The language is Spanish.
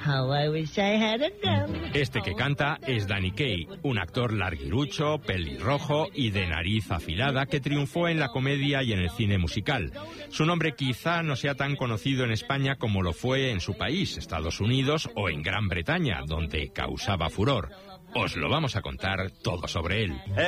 how I wish I had a gun. Este que canta es Danny Kaye, un actor larguirucho, pelirrojo y de nariz afilada que triunfó en la comedia y en el cine musical. Su nombre quizá no sea tan conocido en España como lo fue en su país, Estados Unidos o en Gran Bretaña, donde causaba furor. Os lo vamos a contar todo sobre él.